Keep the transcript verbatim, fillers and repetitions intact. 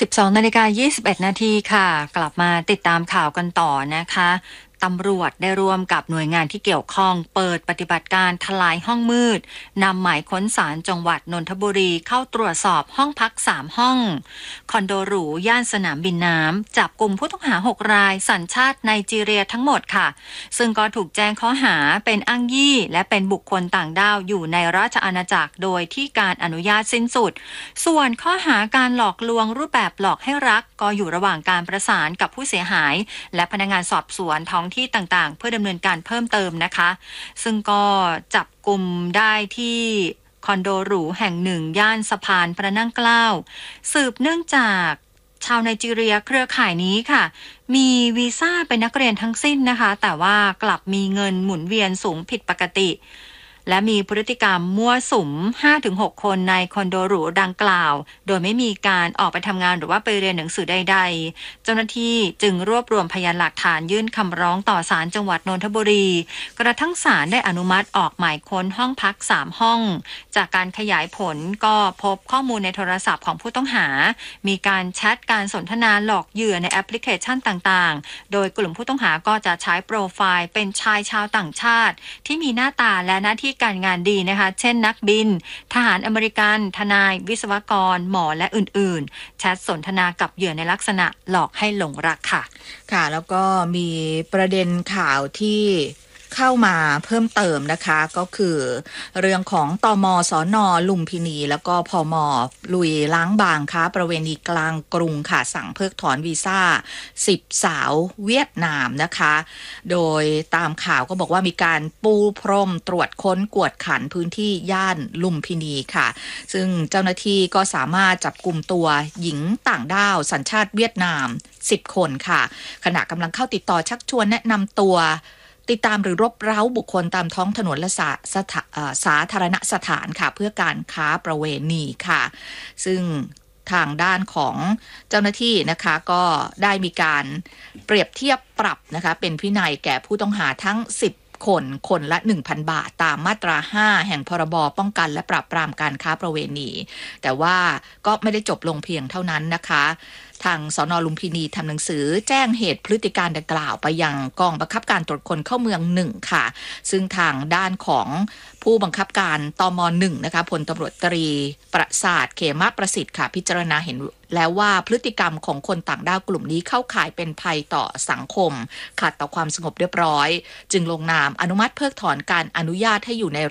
สิบสองนาฬิกายี่สิบเอ็ดนาทีค่ะกลับมาติดตามข่าวกันต่อนะคะตำรวจได้ร่วมกับหน่วยงานที่เกี่ยวข้องเปิดปฏิบัติการทลายห้องมืดนำหมายค้นศาลจังหวัดนนทบุรีเข้าตรวจสอบห้องพักสามห้องคอนโดหรูย่านสนามบินน้ำจับกลุ่มผู้ต้องหาหกรายสัญชาติไนจีเรียทั้งหมดค่ะซึ่งก็ถูกแจ้งข้อหาเป็นอ้างยี่และเป็นบุคคลต่างด้าวอยู่ในราชอาณาจักรโดยที่การอนุญาตสิ้นสุดส่วนข้อหาการหลอกลวงรูปแบบหลอกให้รักก็อยู่ระหว่างการประสานกับผู้เสียหายและพนักงานสอบสวนท้องที่ต่างๆเพื่อดำเนินการเพิ่มเติมนะคะซึ่งก็จับกลุ่มได้ที่คอนโดหรูแห่งหนึ่งย่านสะพานพระนั่งเกล้าสืบเนื่องจากชาวไนจีเรียเครือข่ายนี้ค่ะมีวีซ่าเป็นนักเรียนทั้งสิ้นนะคะแต่ว่ากลับมีเงินหมุนเวียนสูงผิดปกติและมีพฤติกรรมมั่วสุม ห้าถึงหก คนในคอนโดหรูดังกล่าวโดยไม่มีการออกไปทำงานหรือว่าไปเรียนหนังสือใดๆเจ้าหน้าที่จึงรวบรวมพยานหลักฐานยื่นคำร้องต่อศาลจังหวัดนนทบุรีกระทั่งศาลได้อนุมัติออกหมายค้นห้องพักสามห้องจากการขยายผลก็พบข้อมูลในโทรศัพท์ของผู้ต้องหามีการแชทการสนทนาหลอกเหยื่อในแอปพลิเคชันต่างๆโดยกลุ่มผู้ต้องหาก็จะใช้โปรไฟล์เป็นชายชาวต่างชาติที่มีหน้าตาและหน้าที่การงานดีนะคะเช่นนักบินทหารอเมริกันทนายวิศวกรหมอและอื่นๆแชทสนทนากับเหยื่อในลักษณะหลอกให้หลงรักค่ะค่ะแล้วก็มีประเด็นข่าวที่เข้ามาเพิ่มเติมนะคะก็คือเรื่องของตม.สน.ลุมพินีแล้วก็พม.ลุยล้างบางค้าประเวณีกลางกรุงค่ะสั่งเพิกถอนวีซ่าสิบสาวเวียดนามนะคะโดยตามข่าวก็บอกว่ามีการปูพรมตรวจค้นกวดขันพื้นที่ย่านลุมพินีค่ะซึ่งเจ้าหน้าที่ก็สามารถจับกลุ่มตัวหญิงต่างด้าวสัญชาติเวียดนามสิบคนค่ะขณะกำลังเข้าติดต่อชักชวนแนะนำตัวติดตามหรือรบเร้าบุคคลตามท้องถนนและสาสถาสาธารณสถานค่ะเพื่อการค้าประเวณีค่ะซึ่งทางด้านของเจ้าหน้าที่นะคะก็ได้มีการเปรียบเทียบปรับนะคะเป็นวินัยแก่ผู้ต้องหาทั้งสิบคนคนละ หนึ่งพัน บาทตามมาตราห้าแห่งพรบป้องกันและปราบปรามการค้าประเวณีแต่ว่าก็ไม่ได้จบลงเพียงเท่านั้นนะคะทางสน.ลุมพินีทำหนังสือแจ้งเหตุพฤติการดังกล่าวไปยังกองบังคับการตรวจคนเข้าเมืองหนึ่งค่ะซึ่งทางด้านของผู้บังคับการตม.หนึ่งนะคะพลตำรวจตรีประสาทเขมประสิทธิ์ค่ะพิจารณาเห็นแล้วว่าพฤติกรรมของคนต่างด้าวกลุ่มนี้เข้าข่ายเป็นภัยต่อสังคมขัดต่อความสงบเรียบร้อยจึงลงนามอนุมัติเพิกถอนการอนุญาตให้อยู่ใน